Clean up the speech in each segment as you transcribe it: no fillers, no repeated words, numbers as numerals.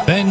Wenn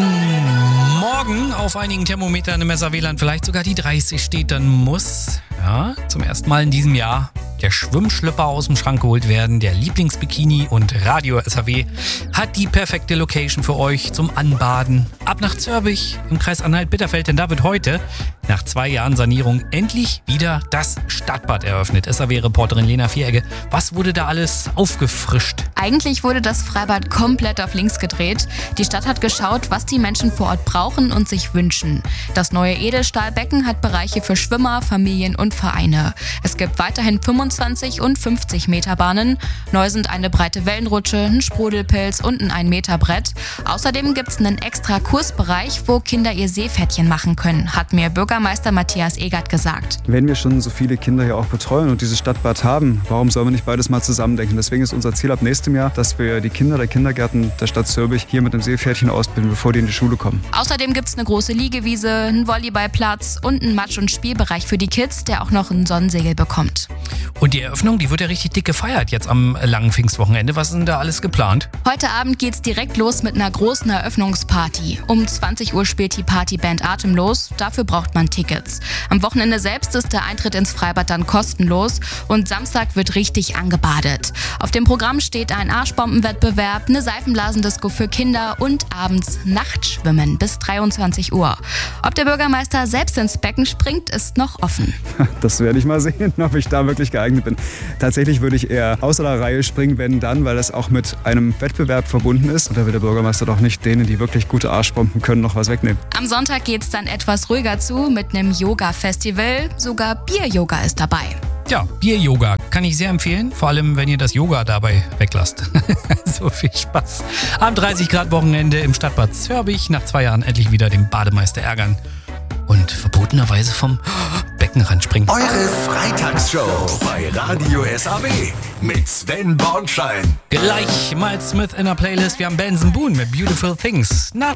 morgen auf einigen Thermometern im Messer-WLAN vielleicht sogar die 30 steht, dann muss, zum ersten Mal in diesem Jahr der Schwimmschlipper aus dem Schrank geholt werden. Der Lieblingsbikini und Radio SAW hat die perfekte Location für euch zum Anbaden. Ab nach Zörbich im Kreis Anhalt-Bitterfeld, denn da wird heute nach 2 Jahren Sanierung endlich wieder das Stadtbad eröffnet. SAW-Reporterin Lena Vieregge, was wurde da alles aufgefrischt? Eigentlich wurde das Freibad komplett auf links gedreht. Die Stadt hat geschaut, was die Menschen vor Ort brauchen und sich wünschen. Das neue Edelstahlbecken hat Bereiche für Schwimmer, Familien und Vereine. Es gibt weiterhin 25 und 50 Meter Bahnen. Neu sind eine breite Wellenrutsche, ein Sprudelpilz und ein 1 Meter Brett. Außerdem gibt es einen extra Kursbereich, wo Kinder ihr Seepferdchen machen können, hat mir Bürgermeister Matthias Egert gesagt. Wenn wir schon so viele Kinder hier auch betreuen und dieses Stadtbad haben, warum sollen wir nicht beides mal zusammendenken? Deswegen ist unser Ziel ab nächstem Jahr, dass wir die Kinder der Kindergärten der Stadt Zörbich hier mit einem Seepferdchen ausbilden, bevor die in die Schule kommen. Außerdem gibt es eine große Liegewiese, einen Volleyballplatz und einen Matsch- und Spielbereich für die Kids, der auch noch ein Sonnensegel bekommt. Und die Eröffnung, die wird ja richtig dick gefeiert jetzt am langen Pfingstwochenende. Was ist denn da alles geplant? Heute Abend geht's direkt los mit einer großen Eröffnungsparty. Um 20 Uhr spielt die Partyband Atemlos. Dafür braucht man Tickets. Am Wochenende selbst ist der Eintritt ins Freibad dann kostenlos und Samstag wird richtig angebadet. Auf dem Programm steht ein Arschbombenwettbewerb, eine Seifenblasendisco für Kinder und abends Nachtschwimmen bis 23 Uhr. Ob der Bürgermeister selbst ins Becken springt, ist noch offen. Das werde ich mal sehen, ob ich da wirklich geeignet bin. Tatsächlich würde ich eher außer der Reihe springen, wenn dann, weil das auch mit einem Wettbewerb verbunden ist. Und da will der Bürgermeister doch nicht denen, die wirklich gute Arschbomben können, noch was wegnehmen. Am Sonntag geht's dann etwas ruhiger zu mit einem Yoga-Festival. Sogar Bier-Yoga ist dabei. Ja, Bier-Yoga kann ich sehr empfehlen, vor allem wenn ihr das Yoga dabei weglasst. So viel Spaß. Am 30 Grad Wochenende im Stadtbad Zörbich, nach 2 Jahren endlich wieder den Bademeister ärgern und verbotenerweise vom Beckenrand springen. Eure Freitagsshow bei Radio SAW mit Sven Bornschein. Gleich Miles Smith in der Playlist. Wir haben Benson Boone mit Beautiful Things. Na,